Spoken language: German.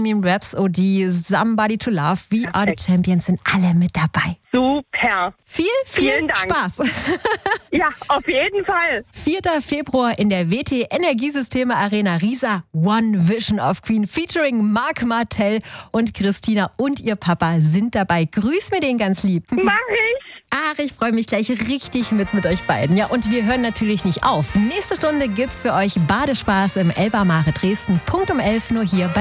Bohemian Rhapsody, Somebody to Love, We Are the Champions sind alle mit dabei. Super. Vielen Dank. Spaß. Ja, auf jeden Fall. 4. Februar in der WT Energiesysteme Arena Riesa, One Vision of Queen featuring Marc Martel und Christina und ihr Papa sind dabei. Grüß mir den ganz lieb. Mach ich. Ach, ich freue mich gleich richtig mit euch beiden. Ja, und wir hören natürlich nicht auf. Nächste Stunde gibt's für euch Badespaß im Elba Mare Dresden. Punkt um 11 nur hier bei